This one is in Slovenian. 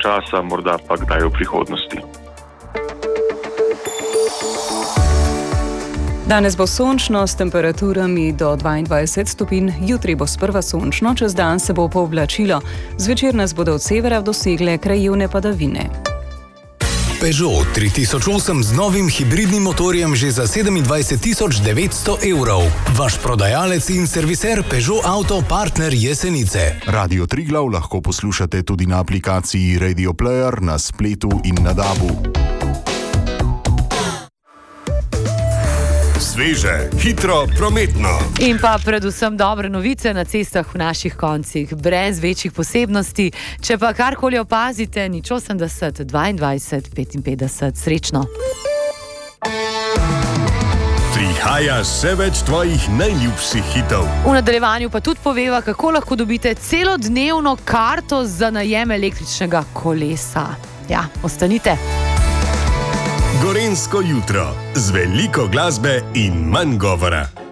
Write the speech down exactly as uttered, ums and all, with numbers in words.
časa, morda pa kdaj v prihodnosti. Danes bo sončno s temperaturami do dvaindvajset stopinj, jutri bo sprva sončno, čez dan se bo pooblačilo, zvečer nas bodo od severa dosegle krajevne padavine. Peugeot tri tisoč osem z novim hibridnim motorjem že za sedemindvajset tisoč devetsto evrov. Vaš prodajalec in serviser Peugeot Auto Partner Jesenice. Radio Triglav lahko poslušate tudi na aplikaciji Radio Player, na spletu in na dabu. Sveže, hitro, prometno. In pa predvsem dobre novice na cestah v naših koncih, brez večjih posebnosti. Če pa karkoli opazite, nič osemdeset, dvaindvajset, petinpetdeset. Srečno. Prihaja še več tvojih najljubših hitov. V nadaljevanju pa tudi poveva, kako lahko dobite celodnevno karto za najem električnega kolesa. Ja, ostanite. Gorenjsko jutro z veliko glasbe in manj govora.